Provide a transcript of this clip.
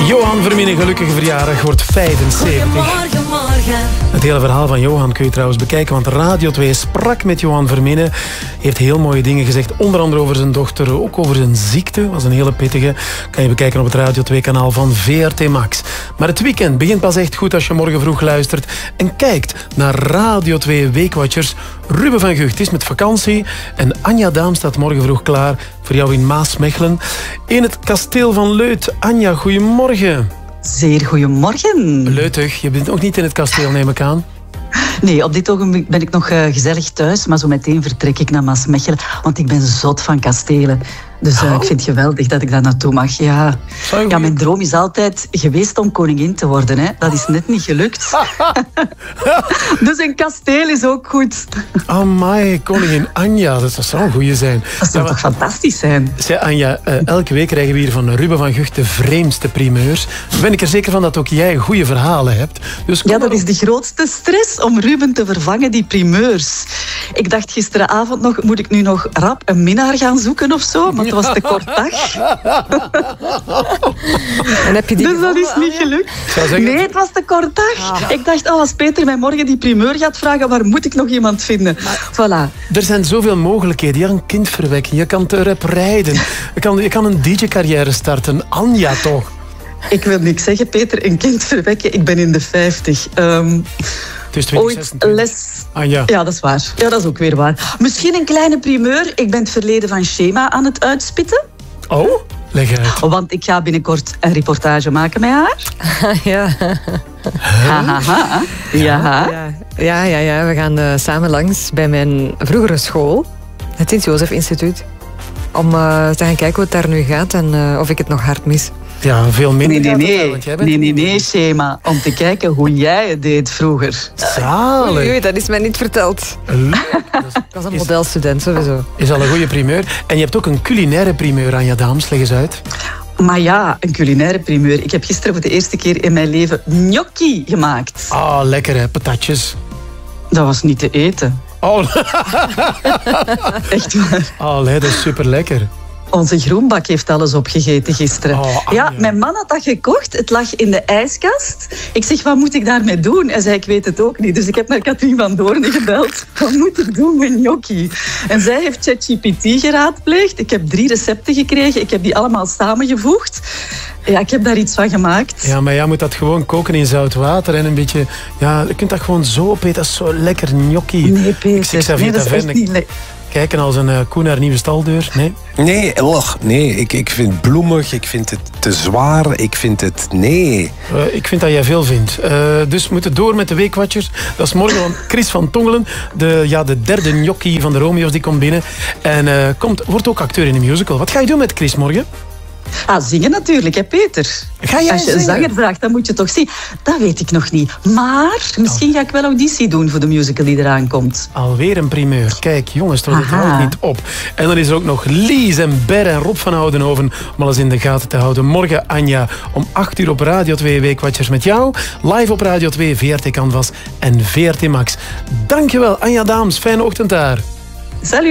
Johan Vermine, gelukkige verjaardag, wordt 75. Goedemorgen. Het hele verhaal van Johan kun je trouwens bekijken, want Radio 2 sprak met Johan Vermine. Heeft heel mooie dingen gezegd, onder andere over zijn dochter, ook over zijn ziekte. Dat was een hele pittige. Kan je bekijken op het Radio 2-kanaal van VRT Max. Maar het weekend begint pas echt goed als je morgen vroeg luistert en kijkt naar Radio 2 Weekwatchers. Ruben van Gucht is met vakantie en Anja Daam staat morgen vroeg klaar voor jou in Maasmechelen in het kasteel van Leuth. Anja, goedemorgen. Zeer goedemorgen. Leutig, je bent ook niet in het kasteel, neem ik aan. Nee, op dit ogenblik ben ik nog gezellig thuis, maar zo meteen vertrek ik naar Maasmechelen, want ik ben zot van kastelen. Dus ik vind het geweldig dat ik daar naartoe mag. Ja, mijn droom is altijd geweest om koningin te worden. Hè. Dat is net niet gelukt. Dus een kasteel is ook goed. Amai, koningin Anja, dat zou een goeie zijn. Dat zou toch fantastisch zijn? Zeg Anja, elke week krijgen we hier van Ruben van Gucht de vreemdste primeurs. Ben ik er zeker van dat ook jij goede verhalen hebt. Dus ja, dat is de grootste stress om Ruben te vervangen, die primeurs. Ik dacht gisteravond nog, moet ik nu nog rap een minnaar gaan zoeken of zo? Maar het was te kort dag. En heb je die dus dat is niet gelukt. Nee, het was te kort dag. Ik dacht, als Peter mij morgen die primeur gaat vragen, waar moet ik nog iemand vinden? Voilà. Er zijn zoveel mogelijkheden. Je kan een kind verwekken, je kan te rap rijden, je kan een DJ-carrière starten. Anja toch? Ik wil niks zeggen, Peter, een kind verwekken. Ik ben in de 50. Ooit les... Anja. Ja, dat is waar. Ja, dat is ook weer waar. Misschien een kleine primeur. Ik ben het verleden van Shema aan het uitspitten. Oh, leg uit. Want ik ga binnenkort een reportage maken met haar. Ja. Ja. We gaan samen langs bij mijn vroegere school, het Sint-Jozef Instituut, om te gaan kijken hoe het daar nu gaat en of ik het nog hard mis. Ja, veel minder. Nee, Shema. Om te kijken hoe jij het deed vroeger. Zalig. Oei, dat is mij niet verteld. Ik was een modelstudent, sowieso. Is al een goede primeur. En je hebt ook een culinaire primeur, Anja Daams. Leg eens uit. Maar ja, een culinaire primeur. Ik heb gisteren voor de eerste keer in mijn leven gnocchi gemaakt. Ah, lekker hè, patatjes. Dat was niet te eten. Oh. Echt waar. Allee, dat is super lekker. Onze groenbak heeft alles opgegeten gisteren. Ja, mijn man had dat gekocht. Het lag in de ijskast. Ik zeg, wat moet ik daarmee doen? Hij zei, ik weet het ook niet. Dus ik heb naar Katrien van Doornen gebeld. Wat moet ik doen met gnocchi? En zij heeft ChatGPT geraadpleegd. Ik heb 3 recepten gekregen. Ik heb die allemaal samengevoegd. Ja, ik heb daar iets van gemaakt. Ja, maar jij moet dat gewoon koken in zout water en een beetje... Ja, je kunt dat gewoon zo opeten. Dat is zo lekker gnocchi. Nee, Peter. Dat is echt niet lekker. Kijken als een koe naar een nieuwe staldeur. Nee? Nee, ik vind het bloemig, ik vind het te zwaar, ik vind het... Nee. Ik vind dat jij veel vindt. Dus we moeten door met de Weekwatchers. Dat is morgen van Chris van Tongelen. De derde gnocchi van de Romeo's, die komt binnen. En wordt ook acteur in een musical. Wat ga je doen met Chris morgen? Zingen natuurlijk, hè Peter. Ga jij Als je zingen? een zanger vraagt, dan moet je toch zien. Dat weet ik nog niet. Maar misschien ga ik wel auditie doen voor de musical die eraan komt. Alweer een primeur. Kijk, jongens, het houdt niet op. En dan is er ook nog Lies en Ber en Rob van Oudenhoven om alles in de gaten te houden. Morgen, Anja, om 8 uur op Radio 2 Weekwatchers met jou. Live op Radio 2, VRT Canvas en VRT Max. Dankjewel, Anja Daams. Fijne ochtend daar. Salut.